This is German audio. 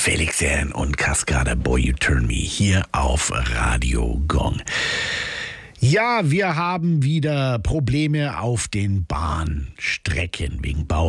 Felix Jähn und Cascada Boy You Turn Me hier auf Radio Gong. Ja, wir haben wieder Probleme auf den Bahnstrecken wegen Bau.